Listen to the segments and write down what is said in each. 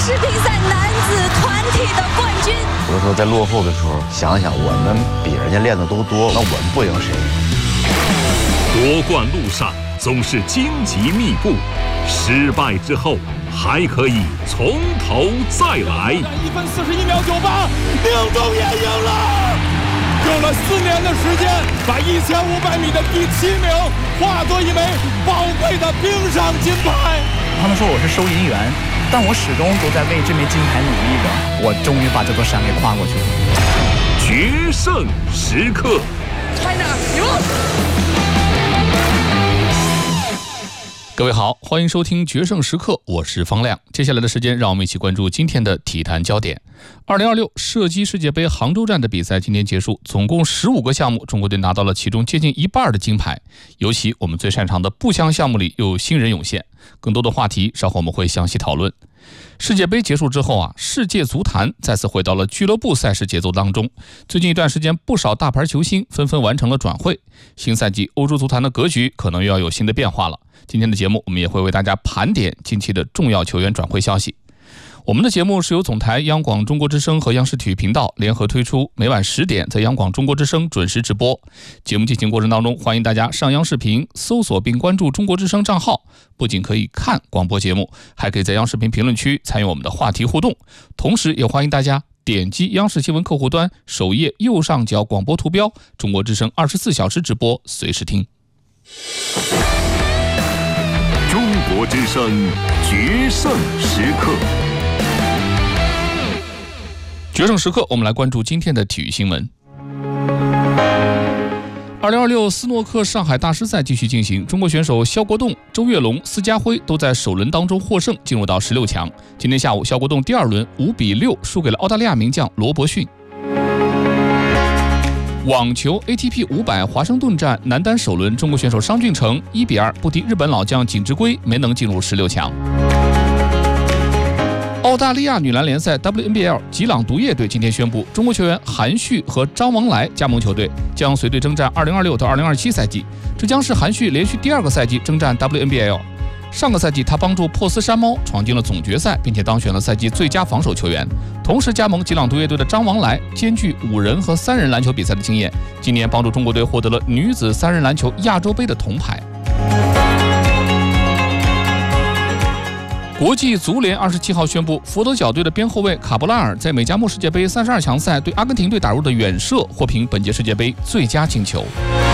式比赛男子团体的冠军。 有的时候在落后的时候，想想我们比人家练的都多，那我们不赢谁？ 夺冠路上总是荆棘密布，失败之后还可以从头再来。 1分41秒98，宁中也赢了。用了4年的时间，把1500米的第7名化作一枚宝贵的冰上金牌。 他们说我是收银员，但我始终都在为这枚金牌努力着。我终于把这座山给跨过去了。 决胜时刻 China 赢。 各位好，欢迎收听决胜时刻，我是方亮。接下来的时间，让我们一起关注今天的体坛焦点。2026射击世界杯杭州站的比赛今天结束，总共15个项目，中国队拿到了其中接近一半的金牌。尤其我们最擅长的步枪项目里又有新人涌现。更多的话题稍后我们会详细讨论。世界杯结束之后世界足坛再次回到了俱乐部赛事节奏当中。最近一段时间，不少大牌球星纷纷完成了转会，新赛季欧洲足坛的格局可能又要有新的变化了。今天的节目，我们也会为大家盘点近期的重要球员转会消息。我们的节目是由总台央广中国之声和央视体育频道联合推出，每晚10点在央广中国之声准时直播。节目进行过程当中，欢迎大家上央视频搜索并关注中国之声账号，不仅可以看广播节目，还可以在央视频评论区参与我们的话题互动。同时也欢迎大家点击央视新闻客户端首页右上角广播图标，中国之声24小时直播，随时听。 中国之声决胜时刻。 决胜时刻，我们来关注今天的体育新闻。2026斯诺克上海大师赛继续进行，中国选手肖国栋、周跃龙、司家辉都在首轮当中获胜，进入到16强。今天下午，肖国栋第2轮5比6输给了澳大利亚名将罗伯逊。网球 ATP 500华盛顿站男单首轮，中国选手商俊成1比2不敌日本老将井之圭，没能进入16强。澳大利亚女篮联赛 WNBL 吉朗毒液队今天宣布，中国球员韩旭和张王来加盟球队，将随队征战2026到2027赛季。这将是韩旭连续第2个赛季征战 WNBL。上个赛季，他帮助珀斯山猫闯进了总决赛，并且当选了赛季最佳防守球员。同时加盟吉朗毒液队的张王来，兼具5人和3人篮球比赛的经验，今年帮助中国队获得了女子3人篮球亚洲杯的铜牌。国际足联27号宣布，佛得角队的边后卫卡布拉尔在美加墨世界杯32强赛对阿根廷队打入的远射，获评本届世界杯最佳进球。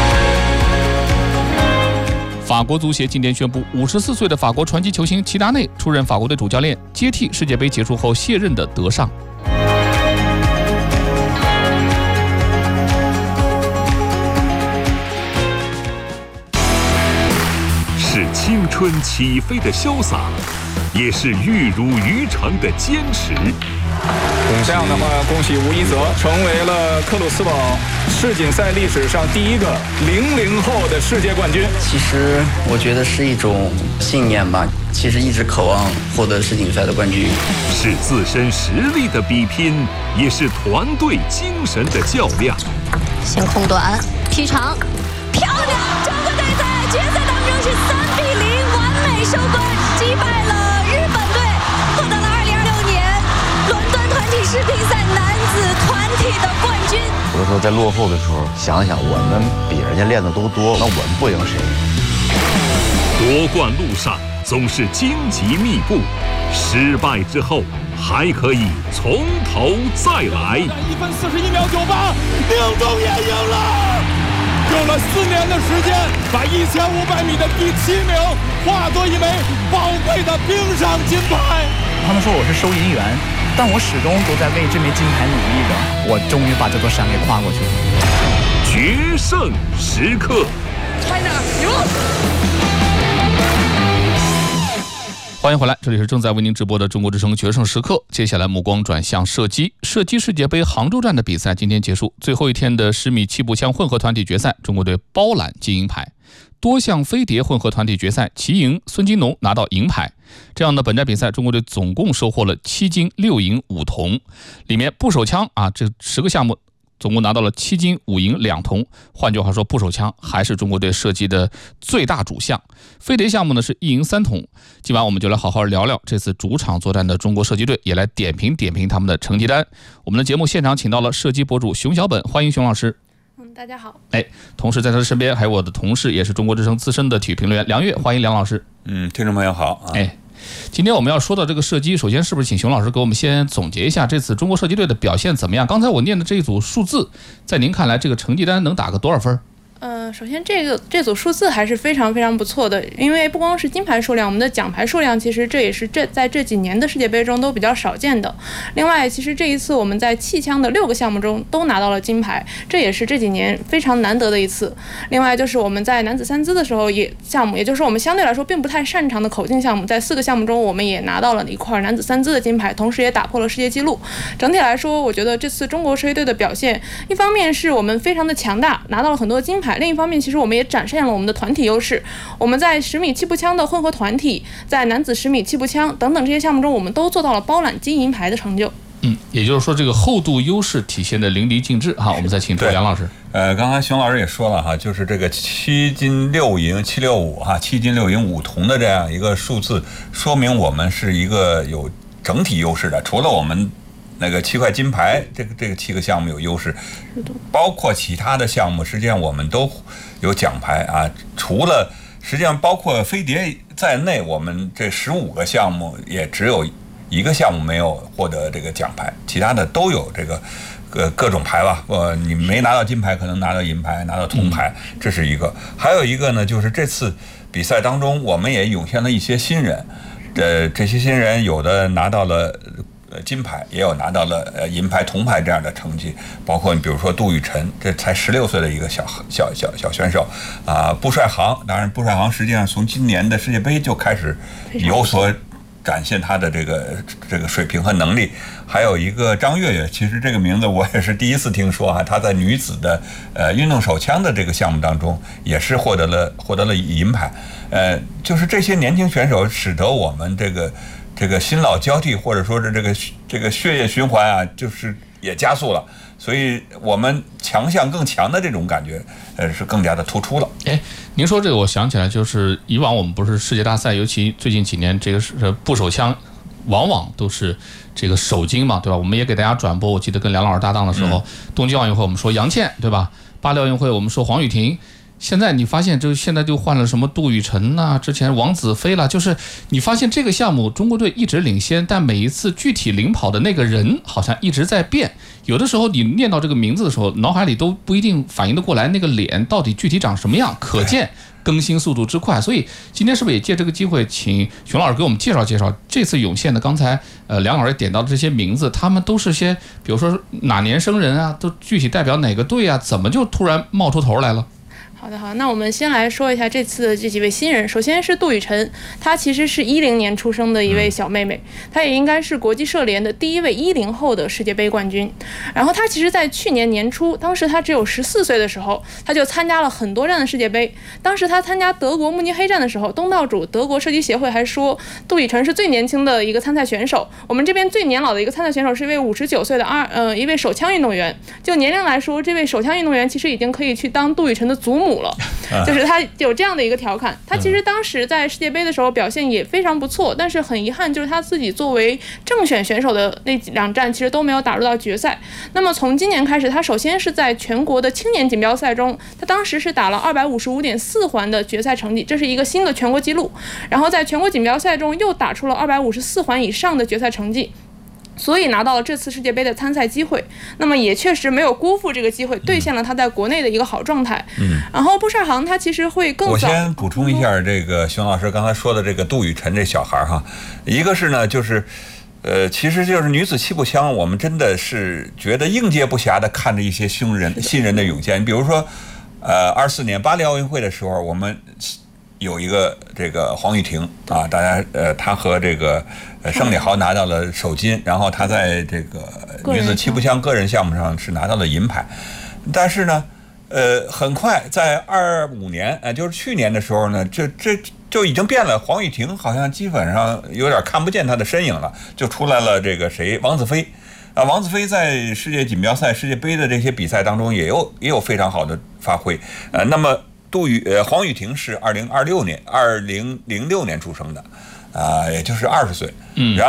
法国足协今天宣布，54岁的法国传奇球星齐达内出任法国队主教练，接替世界杯结束后卸任的德尚。 是青春起飞的潇洒，也是玉如于成的坚持。 这样的话，恭喜吴一泽成为了克鲁斯堡世锦赛历史上第一个00后的世界冠军。 其实我觉得是一种信念吧，其实一直渴望获得世锦赛的冠军。 是自身实力的比拼，也是团队精神的较量。 先空短劈长，漂亮！中国队在决赛当中是3比0完美收官，击败了日本队，获得了2026年伦敦团体式比赛男子团体的冠军。 有的时候在落后的时候，想想我们比人家练的都多，那我们不赢谁？ 夺冠路上总是荆棘密布，失败之后还可以从头再来。 1分41秒98，宁中也赢了。用了4年的时间，把1500米的第7名化作一枚宝贵的冰上金牌。 他们说我是收银员，但我始终都在为这枚金牌努力着。我终于把这座山给跨过去了。 决胜时刻 China 赢。 欢迎回来，这里是正在为您直播的中国之声决胜时刻。接下来目光转向射击，射击世界杯杭州站的比赛今天结束，最后一天的10米气步枪混合团体决赛，中国队包揽金银牌。多项飞碟混合团体决赛，齐莹、孙金农拿到银牌。这样的本站比赛，中国队总共收获了7金6银5铜。里面步手枪这10个项目总共拿到了7金5银2铜。换句话说，步手枪还是中国队射击的最大主项。飞碟项目呢是1银3铜。今晚我们就来好好聊聊这次主场作战的中国射击队，也来点评点评他们的成绩单。我们的节目现场请到了射击博主熊小本，欢迎熊老师。 大家好。 同时在他的身边还有我的同事，也是中国之声资深的体育评论员梁越，欢迎梁老师。 听众朋友好啊。 今天我们要说到这个射击，首先是不是请熊老师给我们先总结一下这次中国射击队的表现怎么样？刚才我念的这一组数字，在您看来这个成绩单能打个多少分？ 首先这组数字还是非常非常不错的，因为不光是金牌数量，我们的奖牌数量其实这也是在这几年的世界杯中都比较少见的。另外，其实这一次我们在气枪的6个项目中都拿到了金牌，这也是这几年非常难得的一次。另外就是我们在男子3姿的时候也就是我们相对来说并不太擅长的口径项目，在4个项目中我们也拿到了一块男子3姿的金牌，同时也打破了世界纪录。整体来说，我觉得这次中国射击队的表现，一方面是我们非常的强大，拿到了很多金牌，另一方面其实我们也展现了我们的团体优势。我们在10米气步枪的混合团体，在男子10米气步枪等等这些项目中，我们都做到了包揽金银牌的成就。 也就是说这个厚度优势体现的淋漓尽致哈。我们再请出梁老师。 刚才熊老师也说了哈，就是这个7金6银765哈，7金6银5铜的这样一个数字，说明我们是一个有整体优势的。除了我们那个7块金牌，这个7个项目有优势，包括其他的项目，实际上我们都有奖牌啊。除了实际上包括飞碟在内，我们这15个项目也只有1个项目没有获得这个奖牌，其他的都有这个各种牌吧。你没拿到金牌，可能拿到银牌，拿到铜牌，这是一个。还有一个呢，就是这次比赛当中，我们也涌现了一些新人，这些新人有的拿到了金牌，也有拿到了银牌、铜牌这样的成绩，包括你比如说杜宇晨，这才16岁的一个小选手啊。布帅航，当然布帅航实际上从今年的世界杯就开始有所展现他的这个水平和能力。还有一个张悦悦，其实这个名字我也是第一次听说啊。他在女子的运动手枪的这个项目当中，也是获得了银牌。就是这些年轻选手使得我们这个新老交替，或者说是这个血液循环啊，就是也加速了。所以我们强项更强的这种感觉，是更加的突出了。 您说这个，我想起来，就是以往我们不是世界大赛，尤其最近几年，这个是步手枪，往往都是这个首金嘛，对吧？我们也给大家转播，我记得跟梁老师搭档的时候，东京奥运会我们说杨倩，对吧？巴黎奥运会我们说黄雨婷。现在你发现，现在就换了什么杜宇晨呐，之前王子飞啦，就是你发现这个项目中国队一直领先，但每一次具体领跑的那个人好像一直在变。有的时候你念到这个名字的时候，脑海里都不一定反应得过来那个脸到底具体长什么样，可见更新速度之快。所以今天是不是也借这个机会，请熊老师给我们介绍介绍这次涌现的刚才梁老师点到的这些名字，他们都是些比如说哪年生人啊，都具体代表哪个队啊，怎么就突然冒出头来了？ 好的，那我们先来说一下这次的这几位新人。首先是杜宇晨，她其实是10年出生的一位小妹妹，她也应该是国际射联的第1位10后的世界杯冠军。然后她其实在去年年初，当时她只有14岁的时候，她就参加了很多站的世界杯。当时她参加德国慕尼黑站的时候，东道主德国射击协会还说杜宇晨是最年轻的一个参赛选手。我们这边最年老的一个参赛选手是一位59岁的一位手枪运动员。就年龄来说，这位手枪运动员其实已经可以去当杜宇晨的祖母了，就是他有这样的一个调侃。他其实当时在世界杯的时候表现也非常不错，但是很遗憾，就是他自己作为正选选手的那2站其实都没有打入到决赛。那么从今年开始，他首先是在全国的青年锦标赛中，他当时是打了255.4环的决赛成绩，这是一个新的全国纪录。然后在全国锦标赛中又打出了254环以上的决赛成绩，所以拿到了这次世界杯的参赛机会。那么也确实没有辜负这个机会，兑现了他在国内的一个好状态。然后布帅航他其实会更早。 我先补充一下这个熊老师刚才说的这个杜宇晨这小孩哈，一个是呢就是其实就是女子气步枪，我们真的是觉得应接不暇的看着一些新人的涌现。比如说24年巴黎奥运会的时候，我们有一个这个黄雨婷啊，大家她和这个盛礼豪拿到了首金，然后她在这个女子气步枪个人项目上是拿到了银牌。但是呢很快在25年就是去年的时候呢， 就已经变了。黄玉婷好像基本上有点看不见她的身影了，就出来了这个谁，王子飞。王子飞在世界锦标赛、世界杯的这些比赛当中也有非常好的发挥。那么黄玉婷是2006年出生的，也就是20岁。然